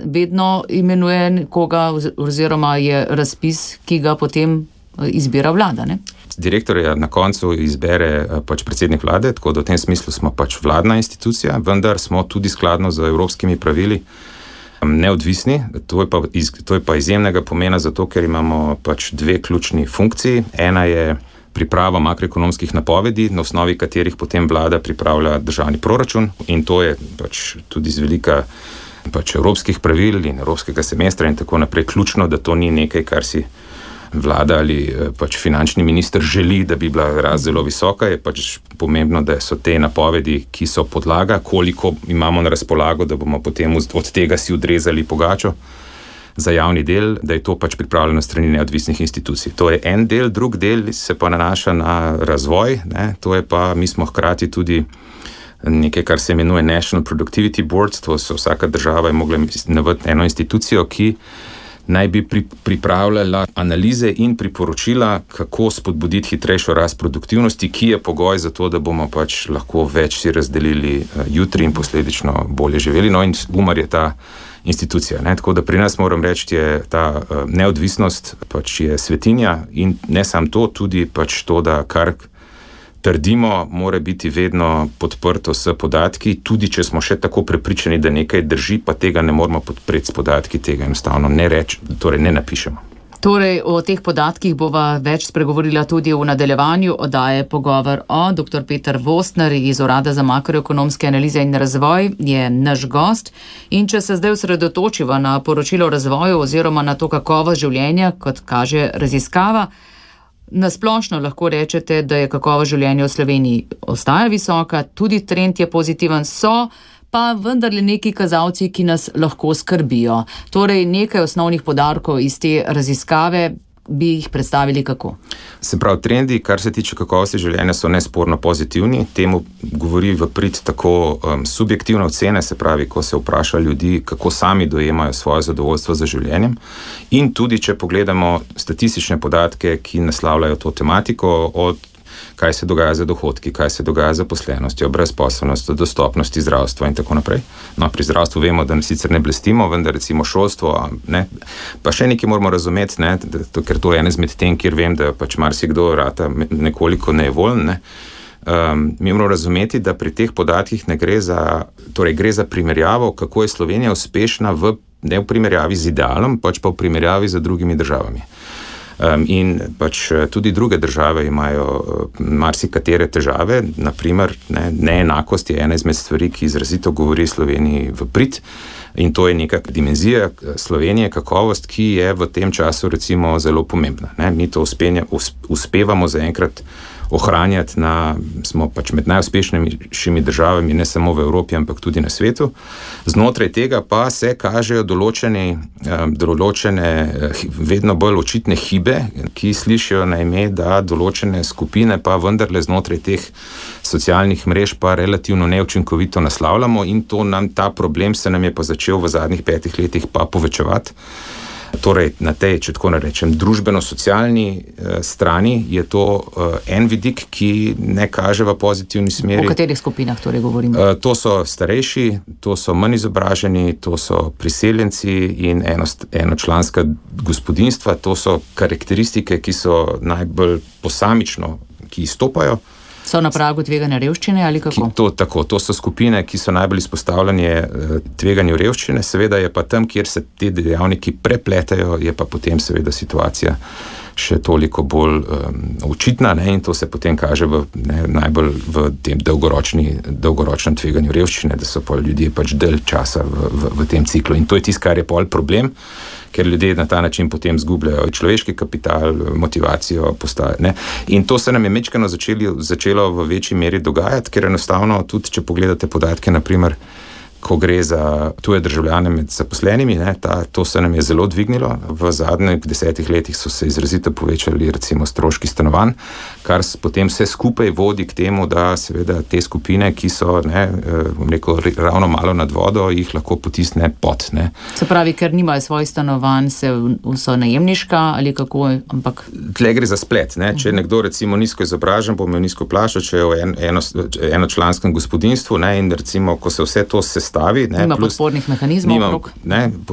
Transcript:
vedno imenuje koga oziroma je razpis, ki ga potem izbira vlada, ne? Direktorja na koncu izbere predsednik vlade, tako da v tem smislu smo vladna institucija, vendar smo tudi skladno z evropskimi pravili neodvisni. To je pa izjemnega pomena zato, ker imamo dve ključni funkciji. Ena je priprava makroekonomskih napovedi, na osnovi katerih potem vlada pripravlja državni proračun, in to je tudi z velika evropskih pravil in evropskega semestra in tako naprej ključno, da to ni nekaj, kar si vlada ali finančni minister želi, da bi bila rast zelo visoka. Je pomembno, da so te napovedi, ki so podlaga, koliko imamo na razpolago, da bomo potem od tega si odrezali pogačo za javni del, da je to pripravljeno strani neodvisnih institucij. To je en del, drug del se pa nanaša na razvoj, ne? To je pa, mi smo hkrati tudi nekaj, kar se imenuje National Productivity Board, to so vsaka država je mogla navoditi eno institucijo, ki naj bi pripravljala analize in priporočila, kako spodbuditi hitrejšo rast produktivnosti, ki je pogoj za to, da bomo lahko več si razdelili jutri in posledično bolje živeli. No, in UMAR je ta institucija, ne? Tako da pri nas moram reči, je ta neodvisnost je svetinja in ne samo to, tudi to, da kar trdimo, mora biti vedno podprto s podatki, tudi če smo še tako prepričani, da nekaj drži, pa tega ne moramo podpreti s podatki, tega enostavno ne napišemo. Torej, o teh podatkih bova več spregovorila tudi v nadaljevanju oddaje Pogovor o. Dr. Peter Vostner iz Urada za makroekonomske analize in razvoj je naš gost. In če se zdaj osredotočiva na poročilo o razvoju oziroma na to kakovost življenja, kot kaže raziskava, nasplošno lahko rečete, da je kakovost življenja v Sloveniji ostaja visoka, tudi trend je pozitiven, so pa vendarle neki kazalci, ki nas lahko skrbijo. Torej, nekaj osnovnih poudarkov iz te raziskave bi jih predstavili kako? Se pravi, trendi, kar se tiče kakovosti življenja, so nesporno pozitivni. Temu govori v prid tako subjektivne ocene, se pravi, ko se vpraša ljudi, kako sami dojemajo svoje zadovoljstvo za življenjem. In tudi, če pogledamo statistične podatke, ki naslavljajo to tematiko, od kaj se dogaja z dohodki, kaj se dogaja z zaposlenostjo, brezposelnostjo, dostopnosti zdravstva in tako naprej. No, pri zdravstvu vemo, da sicer ne blestimo, vendar recimo šolstvo, ne, pa še nekaj moramo razumeti, ne, ker to je ene izmed tem, kjer vem, da marsikdo rata nekoliko nejevoljen, ne. Mi moramo razumeti, da pri teh podatkih ne gre gre za primerjavo, kako je Slovenija uspešna ne v primerjavi z idealom, pa v primerjavi z drugimi državami. In tudi druge države imajo marsikatere težave, naprimer neenakost je ena izmed stvari, ki izrazito govori Sloveniji v prid, in to je neka dimenzija Slovenije, kakovost, ki je v tem času recimo zelo pomembna. Mi to uspevamo zaenkrat ohranjati smo med najuspešnejšimi državami, ne samo v Evropi, ampak tudi na svetu. Znotraj tega pa se kažejo določene vedno bolj očitne hibe, ki slišijo na ime, da določene skupine pa vendarle znotraj teh socialnih mrež pa relativno neučinkovito naslavljamo, in ta problem se nam je pa začel v zadnjih 5 letih pa povečevati. Torej, na tej, če tako narečem, družbeno-socialni strani je to en vidik, ki ne kaže v pozitivni smeri. O katerih skupinah torej govorimo? To so starejši, to so manj izobraženi, to so priseljenci in enočlanska gospodinjstva. To so karakteristike, ki so najbolj posamično, ki izstopajo. So na pragu tveganja revščine ali kako? To so skupine, ki so najbolj izpostavljene tveganju revščine, seveda je pa tam, kjer se te dejavniki prepletajo, je pa potem seveda situacija še toliko bolj očitna, in to se potem kaže najbolj v tem dolgoročnem tveganju revščine, da so pa ljudje dalj časa v tem ciklu. In to je tisto, kar je pol problem, ker ljudje na ta način potem zgubljajo človeški kapital, motivacijo postaje. In to se nam je mečkano začelo v večji meri dogajati, ker enostavno tudi, če pogledate podatke, naprimer, ko gre za tuje državljane med zaposlenimi, to se nam je zelo dvignilo. V zadnjih 10 letih so se izrazito povečali recimo stroški stanovanj, kar potem vse skupaj vodi k temu, da seveda te skupine, ki so ravno malo nad vodo, jih lahko potisne pod. Se pravi, ker nimajo svojih stanovanj, so najemniška ali kako, ampak... Tle gre za splet. Če je nekdo recimo nizko izobražen, bo imel nizko plačo, če je v enočlanskem gospodinjstvu, in recimo, ko se vse to sestavi, nima podpornih mehanizmov,